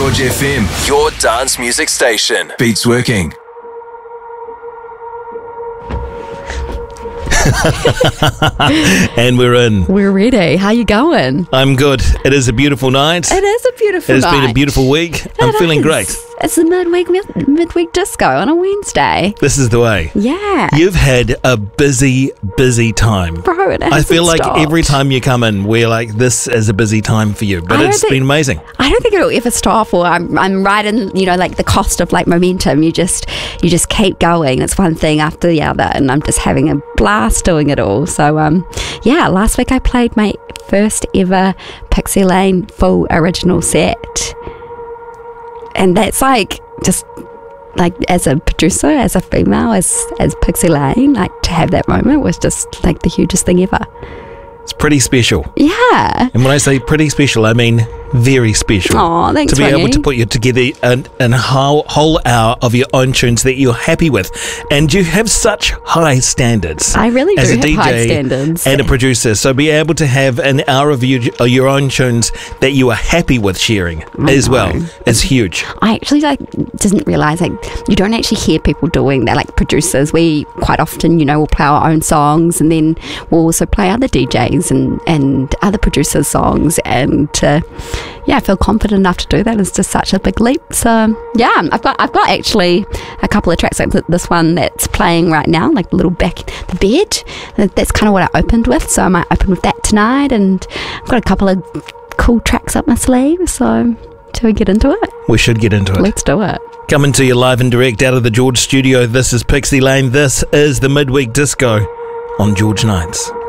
George FM, your dance music station. Beats working. And we're in. We're ready. How you going? I'm good. It is a beautiful night. It is a beautiful It night. has been a beautiful week. I'm feeling great. It's the midweek disco on a Wednesday. This is the way. Yeah. You've had a busy time. Bro, it I hasn't feel like stopped. every time you come in, we're like, this is a busy time for you. But it's been amazing. I don't think it'll ever stop, or I'm right in, like the cost of like momentum. You just keep going. It's one thing after the other, and I'm just having a blast doing it all. So last week I played my first ever Pixie Lane full original set. And that's like, just like as a producer, as a female, as Pixie Lane, like to have that moment was just like the hugest thing ever. It's pretty special. Yeah. And when I say pretty special, I mean very special. Oh, thanks, to be able Ronnie. to put you together a whole hour of your own tunes that you're happy with. And you have such high standards. I really as do a have DJ high standards. and a producer. So be able to have an hour of your own tunes that you are happy with sharing as well is huge. I actually didn't realise you don't actually hear people doing that, like producers. We quite often, we'll play our own songs, and then we'll also play other DJs and other producers' songs, and I feel confident enough to do that. It's just such a big leap. So I've got actually a couple of tracks like this one that's playing right now, like the little back the bed. That's kind of what I opened with, so I might open with that tonight, and I've got a couple of cool tracks up my sleeve. So shall we get into it? We should get into it. Let's do it. Coming to you live and direct out of the George studio. This is Pixie Lane. This is the Midweek Disco on George Nights.